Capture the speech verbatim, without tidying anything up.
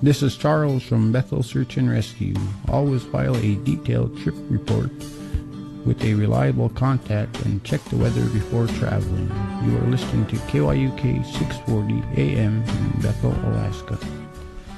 This is Charles from Bethel Search and Rescue. Always file a detailed trip report with a reliable contact and check the weather before traveling. You are listening to K Y U K six forty A M in Bethel, Alaska.